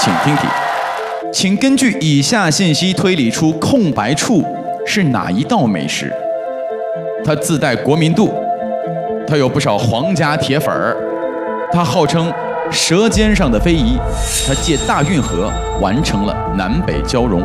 请听题，请根据以下信息推理出空白处是哪一道美食？它自带国民度，它有不少皇家铁粉儿，它号称舌尖上的非遗，它借大运河完成了南北交融。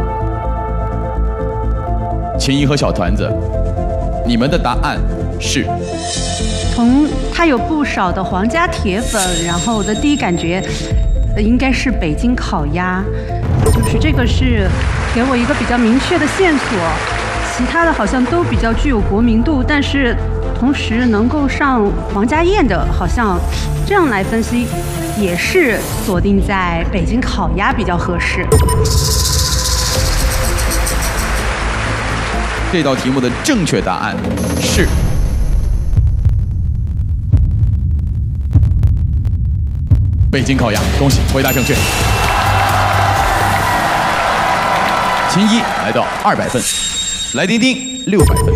秦怡和小团子，你们的答案是？ 从它有不少的皇家铁粉，然后我的第一感觉，应该是北京烤鸭，就是这个是给我一个比较明确的线索。其他的好像都比较具有国民度，但是同时能够上皇家宴的，好像这样来分析，也是锁定在北京烤鸭比较合适。 这道题目的正确答案是北京烤鸭，恭喜回答正确。秦一来到200分，来丁丁600分。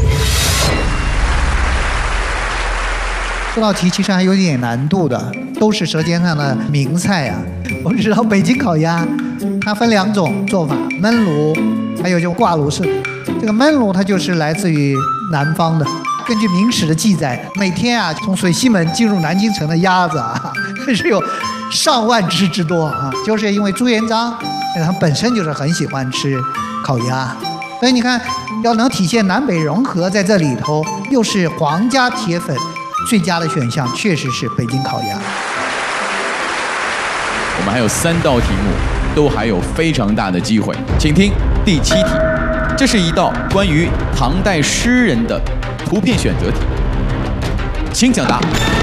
这道题其实还有点难度的，都是舌尖上的名菜啊。我们知道北京烤鸭，它分2种做法，焖炉，还有就挂炉式。这个焖炉它就是来自于南方的。根据明史的记载，每天啊从水西门进入南京城的鸭子啊是有上万只之多啊，就是因为朱元璋他本身就是很喜欢吃烤鸭，所以你看要能体现南北融合在这里头，又是皇家铁粉，最佳的选项确实是北京烤鸭。 我们还有3道题目，都还有非常大的机会，请听第7题。这是一道关于唐代诗人的图片选择题，请抢答。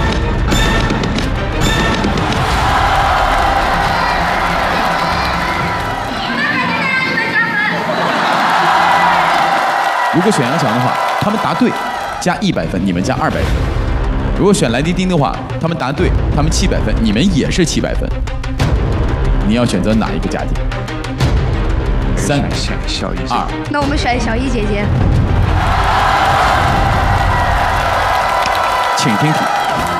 如果选杨翔的话，他们答对加100分，你们加200分；如果选来丁丁的话，他们答对，他们700分，你们也是700分。你要选择哪一个家庭？3、2， 那我们选小一姐姐。 请听题。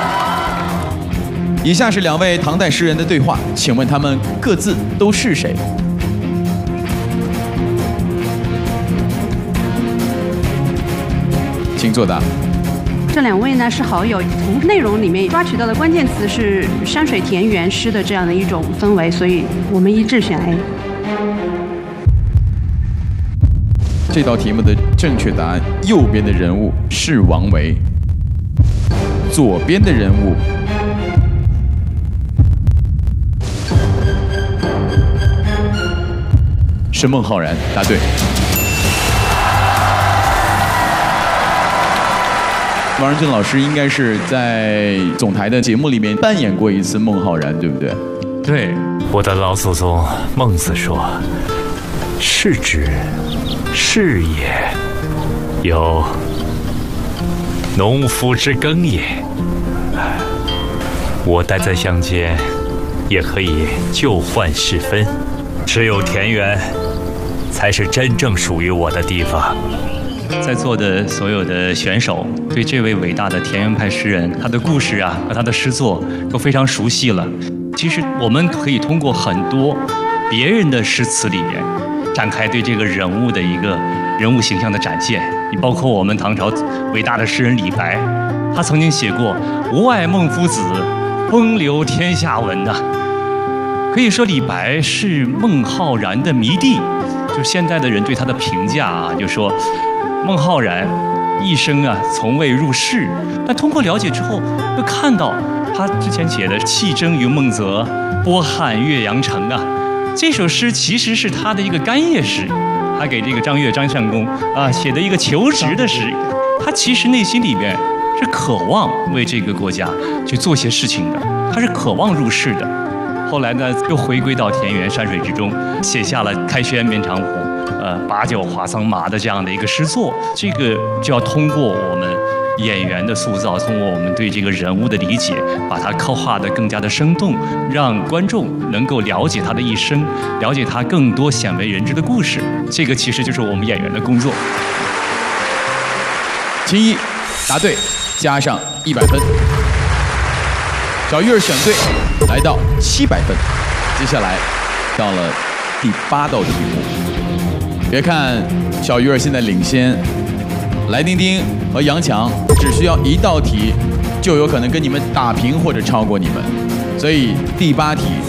以下是2位唐代诗人的对话，请问他们各自都是谁？请作答。 这2位呢是好友，从内容里面抓取到的关键词是山水田园诗的这样的一种氛围，所以我们一致选 A。 这道题目的正确答案，右边的人物是王维，左边的人物是孟浩然，答对。王仁俊老师应该是在总台的节目里面扮演过一次孟浩然，对不对？ 对，我的老祖宗孟子说：“是之，是也，有农夫之耕也。”我待在乡间，也可以旧换世分，只有田园，才是真正属于我的地方。 在座的所有的选手对这位伟大的田园派诗人，他的故事啊和他的诗作都非常熟悉了。其实我们可以通过很多别人的诗词里面展开对这个人物的一个人物形象的展现。你包括我们唐朝伟大的诗人李白，他曾经写过“吾爱孟夫子，风流天下闻”呐。可以说李白是孟浩然的迷弟。就现代的人对他的评价啊，就说孟浩然一生啊从未入仕，但通过了解之后，又看到他之前写的“弃征于孟泽，波撼岳阳城”啊，这首诗其实是他的一个干谒诗，他给这个张相公啊写的一个求职的诗。他其实内心里面是渴望为这个国家去做些事情的，他是渴望入仕的。后来呢，又回归到田园山水之中，写下了“开轩面长虹，把酒话桑麻”的这样的一个诗作。这个就要通过我们演员的塑造，通过我们对这个人物的理解，把它刻画得更加的生动，让观众能够了解他的一生，了解他更多鲜为人知的故事。这个其实就是我们演员的工作。 秦一答对，加上100分。小玉儿选对，来到700分。接下来到了第8道题目。别看小鱼儿现在领先，来丁丁和杨强只需要1道题，就有可能跟你们打平或者超过你们。所以第8题